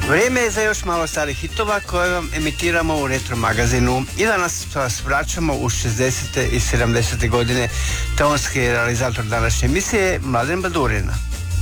Vrijeme je za još malo starih hitova koje vam emitiramo u Retro magazinu i danas vas vraćamo u 60. i 70. godine. Tonski realizator današnje emisije Mladen Badurina.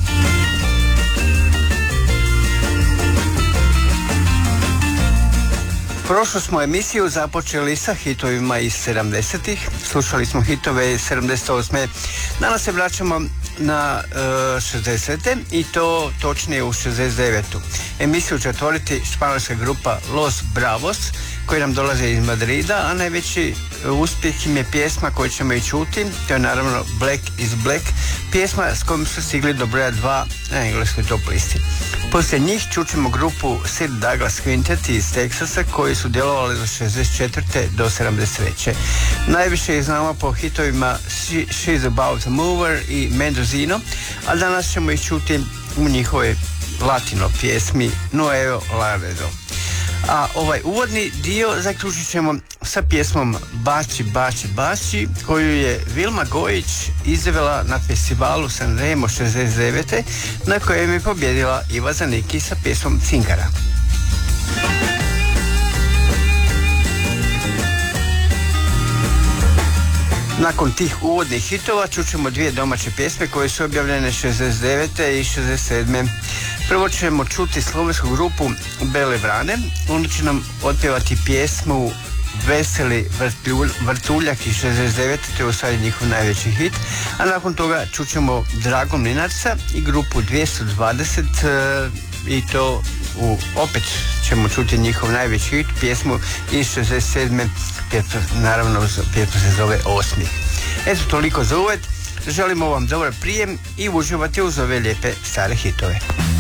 Prošlu smo emisiju započeli sa hitovima iz 70-ih, slušali smo hitove iz 78. Danas se vraćamo na 60. i to točnije u 69. Emisiju će otvoriti španjolska grupa Los Bravos koji nam dolaze iz Madrida, a najveći uspjeh im je pjesma koju ćemo i čuti, to je naravno Black is Black, pjesma s kojom su stigli do broja 2 na engleskoj top listi. Poslije njih čućemo grupu Sir Douglas Quintet iz Teksasa koji su djelovali od 64. do 73. Najviše ih znamo po hitovima She's About a Mover i Mendocino, a danas ćemo ih čuti u njihovoj latino pjesmi Nuevo Laredo. A ovaj uvodni dio zaključit ćemo sa pjesmom Bači, Bači, Bači koju je Vilma Gojić izvela na festivalu Sanremo 69. na kojem je pobjedila Iva Zaniki sa pjesmom Cinkara. Nakon tih uvodnih hitova čućemo dvije domaće pjesme koje su objavljene 69. i 67. Prvo ćemo čuti slovensku grupu Bele Vrane. Oni će nam otpjevati pjesmu Veseli vrtuljak iz 69. To je u stvari njihov najveći hit. A nakon toga čućemo Drago Mlinarca i grupu 220 i to opet ćemo čuti njihov najveći hit, pjesmu iz 67. Naravno pjesma se zove Osmi. Eto, toliko za uvod. Želimo vam dobar prijem i uživati uz ove lijepe stare hitove.